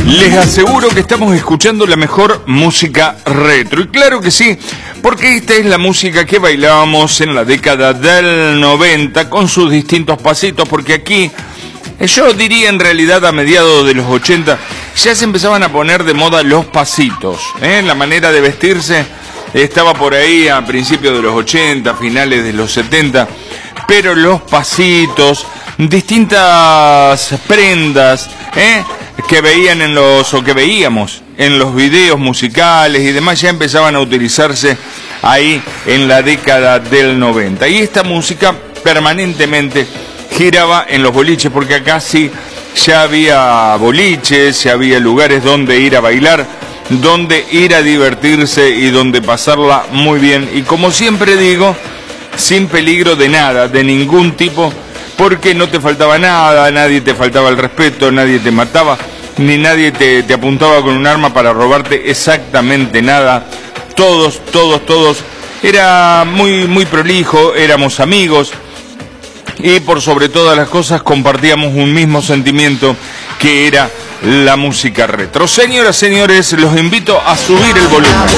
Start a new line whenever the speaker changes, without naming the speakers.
Les aseguro que estamos escuchando la mejor música retro. Y claro que sí, porque esta es la música que bailábamos en la década del 90 con sus distintos pasitos, porque aquí, yo diría en realidad a mediados de los 80, ya se empezaban a poner de moda los pasitos, la manera de vestirse estaba por ahí a principios de los 80, finales de los 70, pero los pasitos, distintas prendas, que veían que veíamos en los videos musicales y demás, ya empezaban a utilizarse ahí en la década del 90. Y esta música permanentemente giraba en los boliches, porque acá sí ya había boliches, ya había lugares donde ir a bailar, donde ir a divertirse y donde pasarla muy bien. Y como siempre digo, sin peligro de nada, de ningún tipo, porque no te faltaba nada, nadie te faltaba el respeto, nadie te mataba, ni nadie te apuntaba con un arma para robarte exactamente nada. Todos, era muy prolijo, éramos amigos y por sobre todas las cosas compartíamos un mismo sentimiento, que era la música retro. Señoras, señores, los invito a subir el volumen.